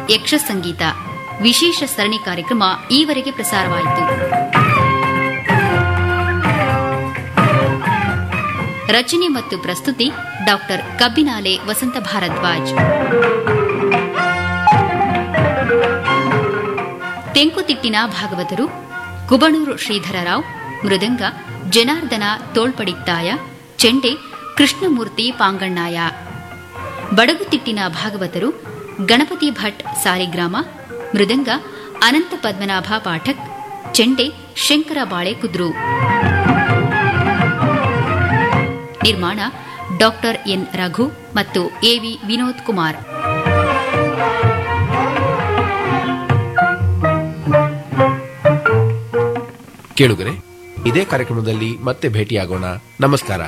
ಯಕ್ಷ ಸಂಗೀತ ವಿಶೇಷ ಸರಣಿ ಕಾರ್ಯಕ್ರಮ ಈವರೆಗೆ ಪ್ರಸಾರವಾಯಿತು. ರಚನೆ ಮತ್ತು ಪ್ರಸ್ತುತಿ ಡಾಕ್ಟರ್ ಕಬ್ಬಿನಾಲೆ ವಸಂತ ಭಾರದ್ವಾಜ್. ತೆಂಕುತಿಟ್ಟಿನ ಭಾಗವತರು ಕುಬಣೂರು ಶ್ರೀಧರರಾವ್, ಮೃದಂಗ ಜನಾರ್ದನ ತೋಳ್ಪಡಿತ್ತಾಯ, ಚೆಂಡೆ ಕೃಷ್ಣಮೂರ್ತಿ ಪಾಂಗಣ್ಣಾಯ. ಬಡಗುತಿಟ್ಟಿನ ಭಾಗವತರು ಗಣಪತಿ ಭಟ್ ಸಾಲಿಗ್ರಾಮ, ಮೃದಂಗ ಅನಂತ ಪದ್ಮನಾಭ ಪಾಠಕ್, ಚೆಂಡೆ ಶಂಕರ ಬಾಳೆ ಕುದ್ರು. ನಿರ್ಮಾಣ ಡಾಕ್ಟರ್ ಎನ್ ರಘು ಮತ್ತು ಎವಿ ವಿನೋದ್ ಕುಮಾರ್. ಕೇಳುಗರೆ, ಇದೇ ಕಾರ್ಯಕ್ರಮದಲ್ಲಿ ಮತ್ತೆ ಭೇಟಿಯಾಗೋಣ. ನಮಸ್ಕಾರ.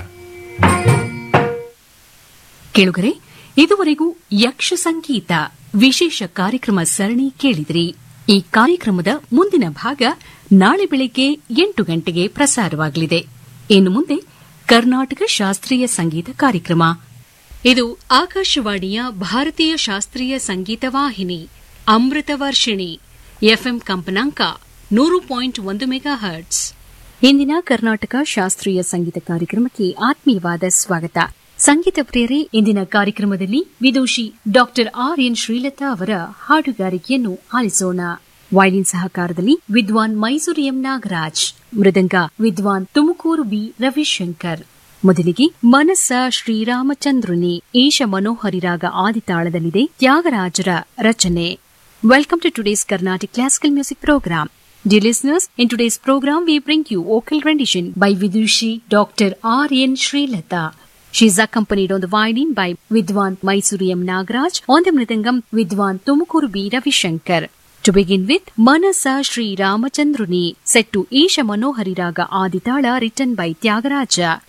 ಕೇಳುಗರೆ, ಇದುವರೆಗೂ ಯಕ್ಷ ಸಂಗೀತ ವಿಶೇಷ ಕಾರ್ಯಕ್ರಮ ಸರಣಿ ಕೇಳಿದ್ರಿ. ಈ ಕಾರ್ಯಕ್ರಮದ ಮುಂದಿನ ಭಾಗ ನಾಳೆ ಬೆಳಗ್ಗೆ 8 ಗಂಟೆಗೆ ಪ್ರಸಾರವಾಗಲಿದೆ. ಇನ್ನು ಮುಂದೆ ಕರ್ನಾಟಕ ಶಾಸ್ತ್ರೀಯ ಸಂಗೀತ ಕಾರ್ಯಕ್ರಮ. ಇದು ಆಕಾಶವಾಣಿಯ ಭಾರತೀಯ ಶಾಸ್ತ್ರೀಯ ಸಂಗೀತ ವಾಹಿನಿ ಅಮೃತ ವರ್ಷಿಣಿ ಎಫ್ಎಂ ಕಂಪನಾಂಕ 100.1 ಮೆಗಾಹರ್ಟ್ಸ್. ಇಂದಿನ ಕರ್ನಾಟಕ ಶಾಸ್ತ್ರೀಯ ಸಂಗೀತ ಕಾರ್ಯಕ್ರಮಕ್ಕೆ ಆತ್ಮೀಯವಾದ ಸ್ವಾಗತ. ಸಂಗೀತ ಪ್ರಿಯರೇ, ಇಂದಿನ ಕಾರ್ಯಕ್ರಮದಲ್ಲಿ ವಿದೂಷಿ ಡಾಕ್ಟರ್ ಆರ್.ಎನ್. ಶ್ರೀಲತಾ ಅವರ ಹಾಡುಗಾರಿಕೆಯನ್ನು ಆಲಿಸೋಣ. ವಯಲಿನ್ ಸಹಕಾರದಲ್ಲಿ ವಿದ್ವಾನ್ ಮೈಸೂರು ಎಂ ನಾಗರಾಜ್, ಮೃದಂಗ ವಿದ್ವಾನ್ ತುಮಕೂರು ಬಿ ರವಿಶಂಕರ್. ಮೊದಲಿಗೆ ಮನಸ್ಸ ಶ್ರೀರಾಮಚಂದ್ರುನಿ ಈಶ ಮನೋಹರಿ ರಾಗ ಆದಿತಾಳದಲ್ಲಿದೆ, ತ್ಯಾಗರಾಜರ ರಚನೆ. Welcome to today's Carnatic Classical Music Program. Dear listeners, in today's program we bring you vocal rendition by Vidushi Dr. R.N. Srilata. She is accompanied on the violin by Vidwan Mysuru M. Nagaraj, on the mridangam Vidwan Tumukuru B. Ravishankar. To begin with, Manasa Sri Ramachandruni, set to Isha Manohari Raga Aditala, written by Tyagaraja.